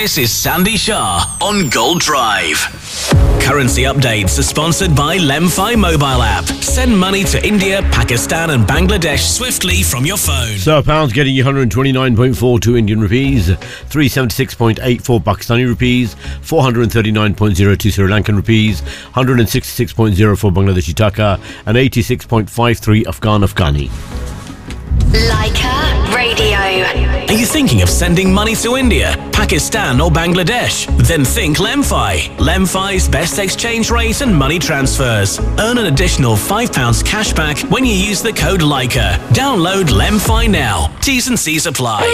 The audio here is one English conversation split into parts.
This is Sandy Shah on Gold Drive. Currency updates are sponsored by Lemfi mobile app. Send money to India, Pakistan and Bangladesh swiftly from your phone. So a pound's getting you 129.42 Indian rupees, 376.84 Pakistani rupees, 439.02 Sri Lankan rupees, 166.04 Bangladeshi taka and 86.53 Afghani. Leica Radio. Are you thinking of sending money to India, Pakistan or Bangladesh? Then think Lemfi. Lemfi's best exchange rate and money transfers. Earn an additional £5 cashback when you use the code Leica. Download Lemfi now. T's and C's apply.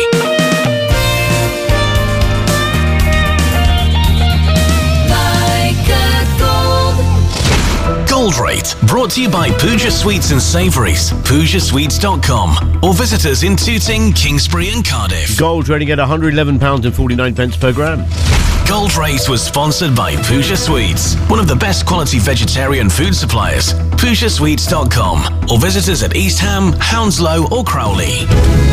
Gold Rate, brought to you by Pooja Sweets and Savouries, PoojaSweets.com, or visit us in Tooting, Kingsbury and Cardiff. Gold trading at £111.49 per gram. Gold Rate was sponsored by Pooja Sweets, one of the best quality vegetarian food suppliers. PoojaSweets.com, or visit us at East Ham, Hounslow or Crowley.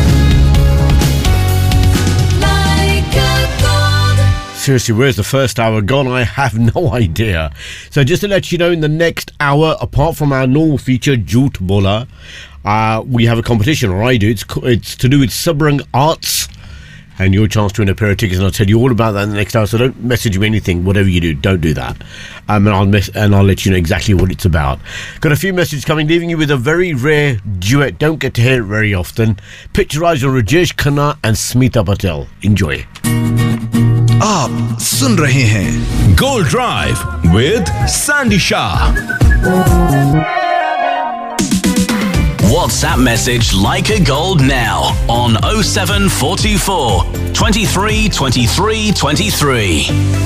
Seriously, where's the first hour gone? I have no idea. So just to let you know, in the next hour, apart from our normal feature, Joot Bola, we have a competition, or I do. It's to do with Sabrang Arts, and your chance to win a pair of tickets, and I'll tell you all about that in the next hour. So don't message me anything, whatever you do, don't do that. And I'll let you know exactly what it's about. Got a few messages coming, leaving you with a very rare duet. Don't get to hear it very often. Picturized on Rajesh Khanna and Smita Patel. Enjoy. आप सुन रहे हैं gold drive with Sandy Shah. WhatsApp message Leica Gold now on 07424 23 23 23.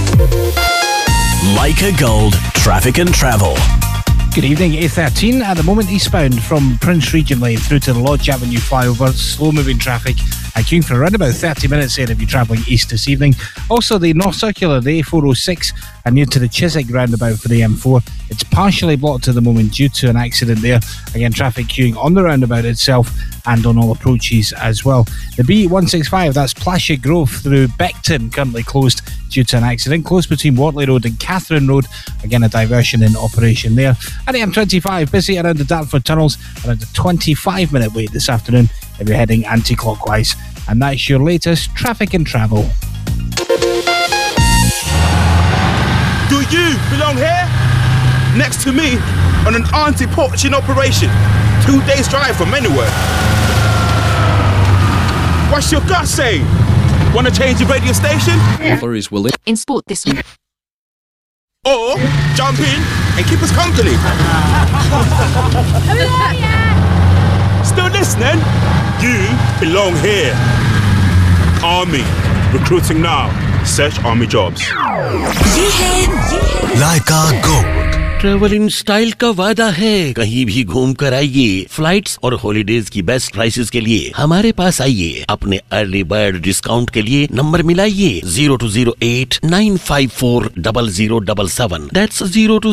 Leica Gold, traffic and travel. Good evening, A13 at the moment eastbound from Prince Regent Lane through to the Lodge Avenue flyover, slow moving traffic and queuing for around about 30 minutes there if you're travelling east this evening. Also the North Circular, the A406 and near to the Chiswick roundabout for the M4. It's partially blocked at the moment due to an accident there. Again, traffic queuing on the roundabout itself and on all approaches as well. The B165, that's Plashie Grove through Beckton, currently closed due to an accident. Close between Wortley Road and Catherine Road. Again, a diversion in operation there. And the M25, busy around the Dartford tunnels. Around a 25-minute wait this afternoon if you're heading anti-clockwise. And that's your latest traffic and travel. Do you belong here? Next to me on an anti-poaching operation. 2 days drive from anywhere. What's your gut saying? Want to change your radio station? Flurries will in sport this week. Or jump in and keep us company. Still listening? You belong here. Army. Recruiting now. Search Army jobs. Leica Gold. Travel in style का वादा है, कहीं भी घूम कर आइए. Flights और holidays की बेस्ट प्राइसेस के लिए हमारे पास आइए. अपने अर्ली बर्ड डिस्काउंट के लिए नंबर मिलाइए 0208-954-0077. That's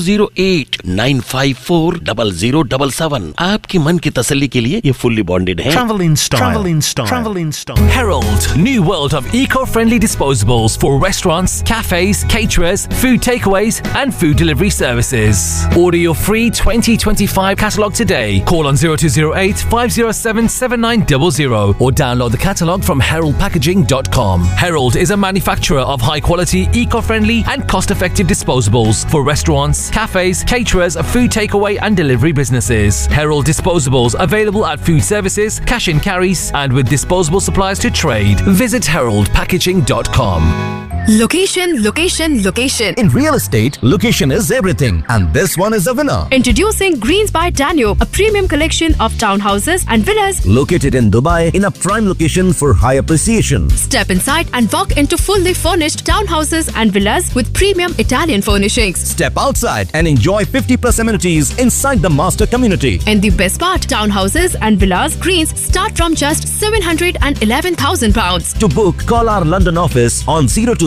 0208-954-0077. आपके मन की तसल्ली के लिए ये फुल्ली बॉन्डेड है. Travel in style. Travel in style. Travel in style. Herald, new world of eco-friendly disposables for restaurants, cafes, caterers, food takeaways and food delivery services. Order your free 2025 catalogue today. Call on 0208 507 7900 or download the catalogue from heraldpackaging.com. Herald is a manufacturer of high-quality, eco-friendly and cost-effective disposables for restaurants, cafes, caterers, food takeaway and delivery businesses. Herald disposables available at food services, cash and carries and with disposable supplies to trade. Visit heraldpackaging.com. Location, location, location. In real estate, location is everything. And this one is a winner. Introducing Greens by Danube, a premium collection of townhouses and villas located in Dubai in a prime location for high appreciation. Step inside and walk into fully furnished townhouses and villas with premium Italian furnishings. Step outside and enjoy 50+ amenities inside the master community. And the best part, townhouses and villas Greens start from just £711,000. To book, call our London office on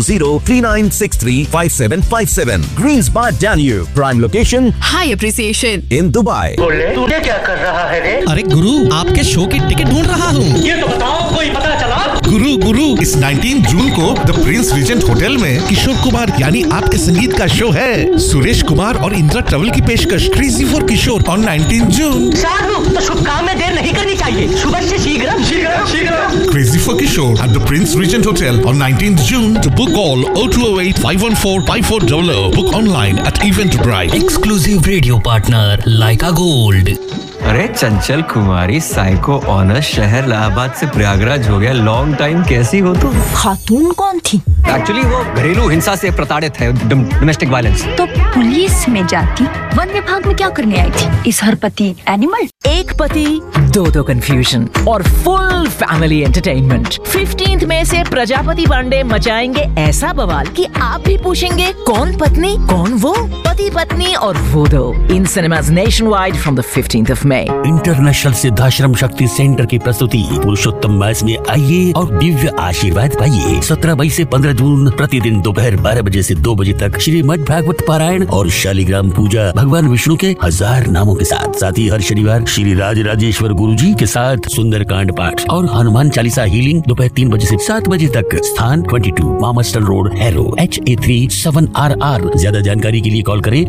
020-3963-5757. Greens by Danube, prime location, high appreciation in Dubai. अरे गुरु, आपके show की ticket ढूंढ रहा हूँ. ये तो बताओ, कोई पता चला? गुरु इस 19 जून को द प्रिंस रिजेंट होटल में किशोर कुमार यानी आपके संगीत का शो है। सुरेश कुमार और इंदिरा ट्रैवल की पेशकश क्रेजी फॉर किशोर ऑन 19 जून। साधु तो शुभ काम में देर नहीं करनी चाहिए, सुबह से शीघ्र। Crazy for Kishore at the Prince Regent Hotel on 19th June. To book all 0208-514-5400. Book online at Eventbrite. Exclusive radio partner Leica Gold. अरे चंचल कुमारी साइको ऑनर्स शहर इलाहाबाद से प्रयागराज हो गया। लॉन्ग टाइम कैसी हो तुम? खातून कौन थी? एक्चुअली वो घरेलू हिंसा से प्रताड़ित है, डोमेस्टिक वायलेंस। तो पुलिस में जाती, वन विभाग में क्या करने आई थी? इस हर पति एनिमल। एक पति दो कंफ्यूजन और फुल फैमिली एंटरटेनमेंट। 15th मई से प्रजापति पांडे मचाएंगे ऐसा बवाल कि आप भी पूछेंगे कौन पत्नी कौन वो? पति पत्नी और वो दो इन cinemas nationwide from the 15th of May। International Siddhashram शक्ति सेंटर की प्रस्तुति पुरुषोत्तम मास में आइए और दिव्य आशीर्वाद पाइए। 17 मई से 15 जून प्रतिदिन दोपहर 12 बजे से 2 बजे तक श्रीमद् भागवत पारायण और शालिग्राम पूजा भगवान विष्णु के 1000 नामों के साथ ही हर शनिवार श्री राजराजेश्वर गुरुजी के साथ सुंदरकांड पाठ और हनुमान चालीसा हीलिंग दोपहर 3 बजे से 7 बजे तक। स्थान 22 मामस्टन रोड, हैरो, HA3 7RR। ज्यादा जानकारी के लिए कॉल करें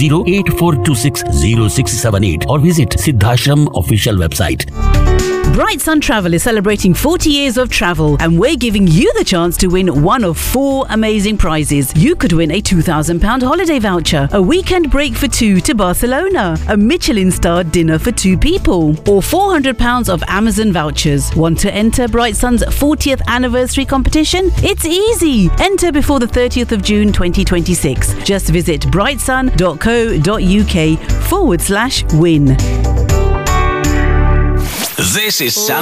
02084260678 और visit Siddhashram official website. Bright Sun Travel is celebrating 40 years of travel, and we're giving you the chance to win one of 4 amazing prizes. You could win a £2,000 holiday voucher, a weekend break for 2 to Barcelona, a Michelin-starred dinner for 2 people, or £400 of Amazon vouchers. Want to enter Bright Sun's 40th anniversary competition? It's easy. Enter before the 30th of June 2026. Just visit brightsun.co.uk/win. This is